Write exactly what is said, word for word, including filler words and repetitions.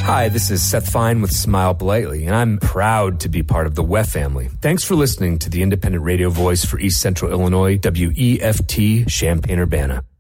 Hi, this is Seth Fine with Smile Politely, and I'm proud to be part of the W E F family. Thanks for listening to the independent radio voice for East Central Illinois, W E F T Champaign-Urbana.